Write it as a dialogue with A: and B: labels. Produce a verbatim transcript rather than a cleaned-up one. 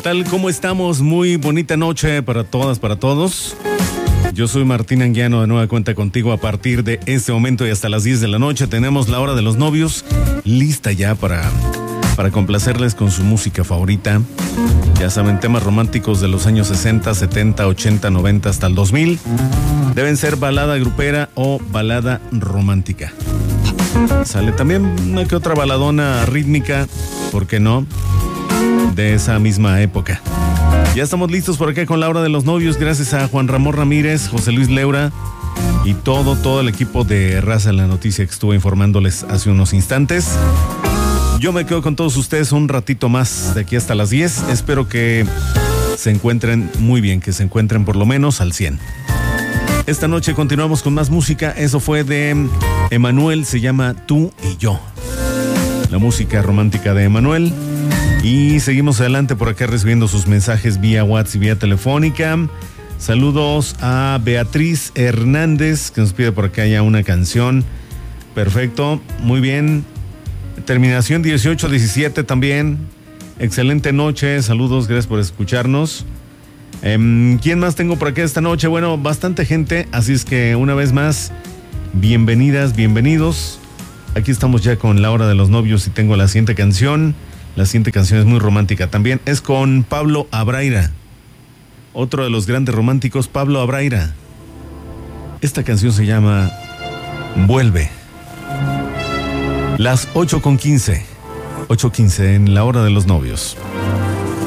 A: tal? ¿Cómo estamos? Muy bonita noche para todas, para todos. Yo soy Martín Anguiano, de nueva cuenta contigo a partir de este momento y hasta las diez de la noche. Tenemos la hora de los novios lista ya para, para complacerles con su música favorita. Ya saben, temas románticos de los años sesenta, setenta, ochenta, noventa hasta el dos mil. Deben ser balada grupera o balada romántica. Sale también una que otra baladona rítmica, ¿por qué no? De esa misma época. Ya estamos listos por acá con la hora de los novios, gracias a Juan Ramón Ramírez, José Luis Leura y todo, todo el equipo de Raza en la Noticia que estuve informándoles hace unos instantes. Yo me quedo con todos ustedes un ratito más de aquí hasta las diez. Espero que se encuentren muy bien, que se encuentren por lo menos al cien. Esta noche continuamos con más música. Eso fue de Emanuel, se llama Tú y Yo. La música romántica de Emanuel. Y seguimos adelante por acá recibiendo sus mensajes vía WhatsApp y vía telefónica. Saludos a Beatriz Hernández, que nos pide por acá ya una canción. Perfecto, muy bien. Terminación dieciocho diecisiete también. Excelente noche, saludos, gracias por escucharnos. Eh, ¿Quién más tengo por acá esta noche? Bueno, bastante gente, así es que una vez más, bienvenidas, bienvenidos. Aquí estamos ya con la hora de los novios y tengo la siguiente canción. La siguiente canción es muy romántica también. Es con Pablo Abraira. Otro de los grandes románticos, Pablo Abraira. Esta canción se llama Vuelve. Las ocho con quince. ocho quince en la hora de los novios.